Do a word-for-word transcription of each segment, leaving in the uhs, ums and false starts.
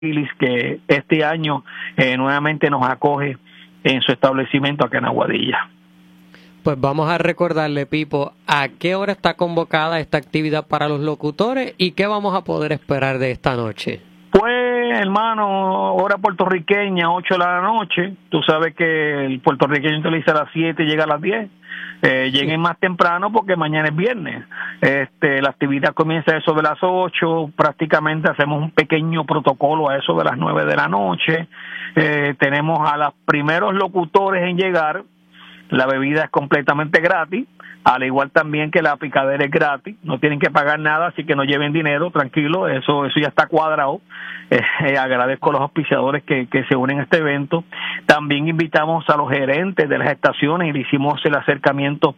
que este año eh, nuevamente nos acoge en su establecimiento acá en Aguadilla. Pues vamos a recordarle, Pipo, a qué hora está convocada esta actividad para los locutores y qué vamos a poder esperar de esta noche. Pues, hermano, hora puertorriqueña, ocho de la noche. Tú sabes que el puertorriqueño utiliza a las siete y llega a las diez. Eh, lleguen más temprano porque mañana es viernes. Este, la actividad comienza a eso de las ocho, prácticamente hacemos un pequeño protocolo a eso de las nueve de la noche. Eh, tenemos a los primeros locutores en llegar, la bebida es completamente gratis, al igual también que la picadera es gratis, no tienen que pagar nada, así que no lleven dinero, tranquilo, eso eso ya está cuadrado. Eh, eh, agradezco a los auspiciadores que, que se unen a este evento. También invitamos a los gerentes de las estaciones y le hicimos el acercamiento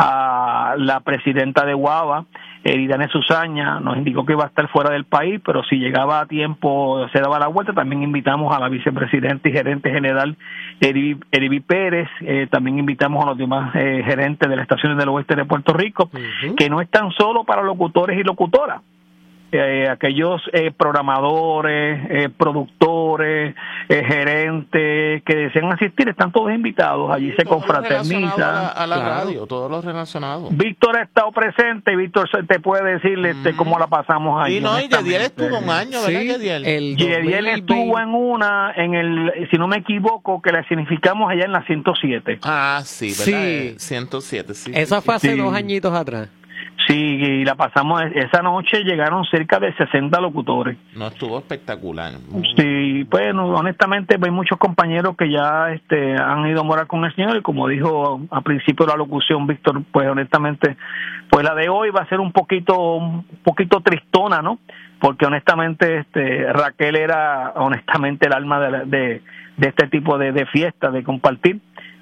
a la presidenta de Guava, Eridane Susaña, nos indicó que iba a estar fuera del país, pero si llegaba a tiempo se daba la vuelta. También invitamos a la vicepresidenta y gerente general Erivi, Erivi Pérez, eh, también invitamos a los demás eh, gerentes de las estaciones del oeste de Puerto Rico, uh-huh. que no están solo para locutores y locutoras. Eh, aquellos eh, programadores, eh, productores, eh, gerentes que desean asistir, están todos invitados, allí sí, se confraterniza. A la, a la claro. radio, todos los relacionados. Víctor ha estado presente, Víctor te puede decirle este, mm. cómo la pasamos ahí. Y no, y Yediel estuvo un año, ¿verdad, sí, Yediel? Yediel estuvo en una, en el, si no me equivoco, que la significamos allá en la ciento siete. Ah, sí, ¿verdad? Sí. ciento siete, sí. Esa sí, fue hace sí. dos añitos atrás. Sí, y la pasamos, esa noche llegaron cerca de sesenta locutores. No, estuvo espectacular. Sí, pues no, honestamente hay muchos compañeros que ya este, han ido a morar con el Señor y como dijo al principio de la locución Víctor, pues honestamente, pues la de hoy va a ser un poquito, un poquito tristona, ¿no? Porque honestamente este, Raquel era honestamente el alma de, de, de este tipo de, de fiesta, de compartir.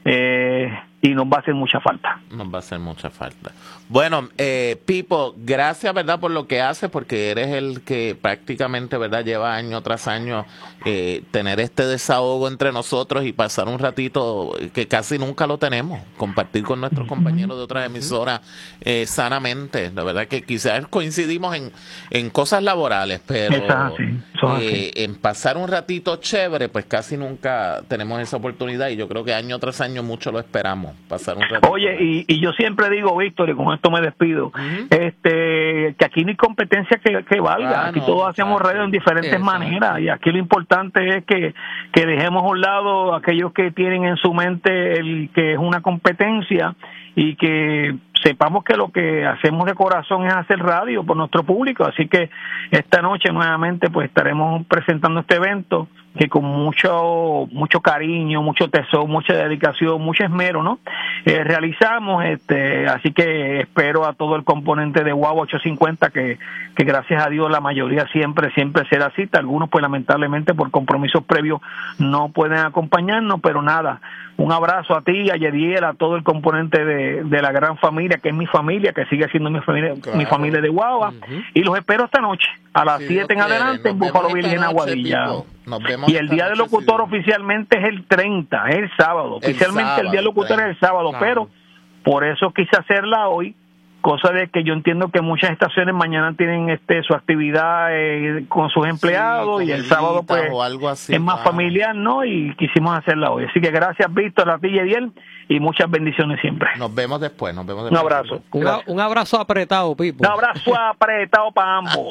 Eh, y nos va a hacer mucha falta. Nos va a hacer mucha falta. Bueno, eh, Pipo, gracias, ¿verdad?, por lo que haces, porque eres el que prácticamente, ¿verdad?, lleva año tras año eh, tener este desahogo entre nosotros y pasar un ratito que casi nunca lo tenemos, compartir con nuestros compañeros de otras emisoras eh, sanamente. La verdad que quizás coincidimos en, en cosas laborales, pero así, eh, en pasar un ratito chévere, pues casi nunca tenemos esa oportunidad y yo creo que año tras año mucho lo esperamos. Pasar un ratito. Oye, y, y yo siempre digo, Víctor, y con esto me despido, uh-huh. este que aquí no hay competencia que, que valga, ah, aquí no, todos hacemos radio en diferentes exacto. maneras, y aquí lo importante es que, que dejemos a un lado aquellos que tienen en su mente el que es una competencia y que sepamos que lo que hacemos de corazón es hacer radio por nuestro público, así que esta noche nuevamente pues estaremos presentando este evento que con mucho mucho cariño, mucho tesón, mucha dedicación, mucho esmero, ¿no? Eh, realizamos, este, así que espero a todo el componente de Guava ochocientos cincuenta que, que gracias a Dios la mayoría siempre, siempre será cita, algunos pues lamentablemente por compromisos previos no pueden acompañarnos, pero nada, un abrazo a ti, a Yediel, a todo el componente de, de la gran familia, que es mi familia, que sigue siendo mi familia, claro. mi familia de Guava, uh-huh. y los espero esta noche, a las siete en adelante, en Búfalo Virgen, Aguadilla. Y el día del locutor sí. oficialmente es el treinta, es el sábado. El oficialmente sábado, el día del locutor treinta. Es el sábado, no. pero por eso quise hacerla hoy, cosa de que yo entiendo que muchas estaciones mañana tienen este su actividad eh, con sus empleados sí, y el sábado pues así, es más claro. familiar, ¿no? Y quisimos hacerla hoy. Así que gracias, Víctor, a ti y Ediel, y muchas bendiciones siempre. Nos vemos después, nos vemos después. Un abrazo. Un, a, un abrazo apretado, Pipo. Un abrazo apretado para ambos.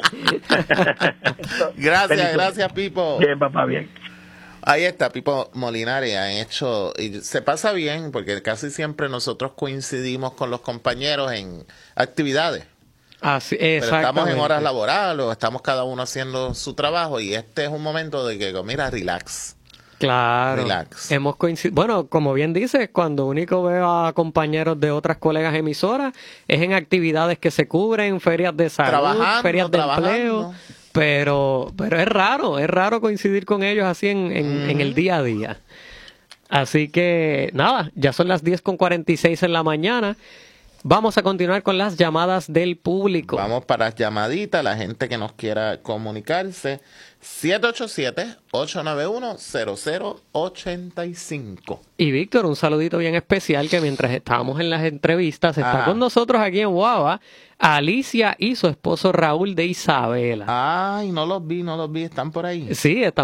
Gracias, gracias, Pipo. Bien, papá, bien. Ahí está, Pipo Molinari ha hecho, y se pasa bien, porque casi siempre nosotros coincidimos con los compañeros en actividades. Así, pero estamos en horas laborales, o estamos cada uno haciendo su trabajo, y este es un momento de que, mira, relax. Claro. Relax. Hemos coincidido. Bueno, como bien dices, cuando único veo a compañeros de otras colegas emisoras, es en actividades que se cubren, ferias de salud, trabajando, ferias de trabajando. empleo. Pero, pero es raro, es raro coincidir con ellos así en, en, mm. en el día a día. Así que, nada, ya son las diez con cuarenta y seis en la mañana. Vamos a continuar con las llamadas del público. Vamos para las llamaditas, la gente que nos quiera comunicarse. siete ocho siete, ocho nueve uno, cero cero ocho cinco. Y Víctor, un saludito bien especial que mientras estábamos en las entrevistas está Ah. con nosotros aquí en Guava Alicia y su esposo Raúl de Isabela. Ay, no los vi, no los vi, están por ahí. Sí, estamos